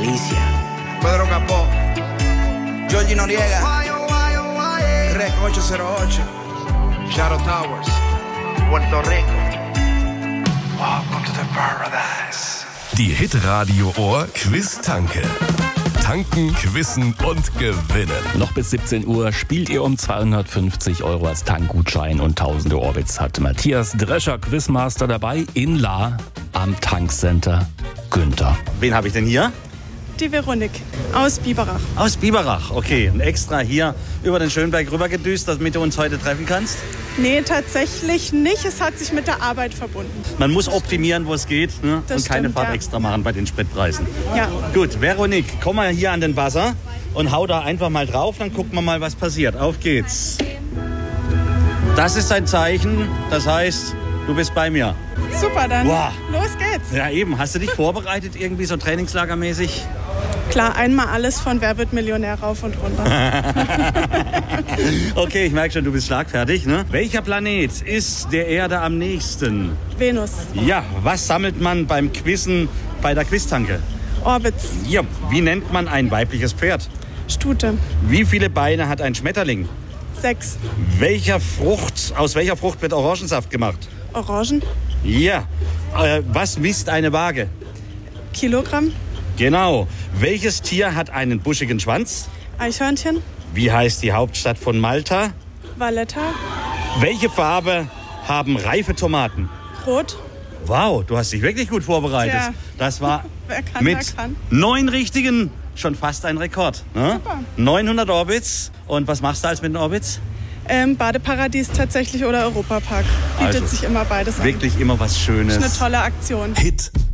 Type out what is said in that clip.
Alicia, Pedro Capó, Georgie Noriega, Rec 808, Shadow Towers, Puerto Rico. Welcome to the paradise. Die Hitradio Ohr Quiz-Tanke. Tanken, quizzen und gewinnen. Noch bis 17 Uhr spielt ihr um 250 € als Tankgutschein und tausende Orbits hat Matthias Drescher, Quizmaster, dabei in La am Tankcenter Günther. Wen habe ich denn hier? Die Veronik aus Biberach. Aus Biberach, okay. Und extra hier über den Schönberg rübergedüst, damit du uns heute treffen kannst? Nee, tatsächlich nicht. Es hat sich mit der Arbeit verbunden. Man muss optimieren, wo es geht, ne? Das und keine stimmt, Fahrt ja. extra machen bei den Spritpreisen. Ja. Gut, Veronik, komm mal hier an den Buzzer und hau da einfach mal drauf, dann gucken wir mal, was passiert. Auf geht's. Das ist ein Zeichen, das heißt, du bist bei mir. Super, dann Wow. los geht's. Ja eben, hast du dich vorbereitet irgendwie so trainingslagermäßig? Klar, einmal alles von Wer wird Millionär rauf und runter. Okay, ich merke schon, du bist schlagfertig, ne? Welcher Planet ist der Erde am nächsten? Venus, Ja, was sammelt man beim Quizzen bei der Quiztanke? Orbits, Ja, wie nennt man ein weibliches Pferd? Stute, Wie viele Beine hat ein Schmetterling? 6, Aus welcher Frucht wird Orangensaft gemacht? Orangen, Ja, was misst eine Waage? Kilogramm, Genau. Welches Tier hat einen buschigen Schwanz? Eichhörnchen, Wie heißt die Hauptstadt von Malta? Valletta, Welche Farbe haben reife Tomaten? Rot. Wow, du hast dich wirklich gut vorbereitet. Tja. Das war Wer kann, mit der kann. 9 richtigen schon fast ein Rekord. Ne? Super. 900 Orbits. Und was machst du als mit den Orbits? Badeparadies tatsächlich oder Europapark. Bietet Also, sich immer beides an. Wirklich immer was Schönes. Ist eine tolle Aktion. Hit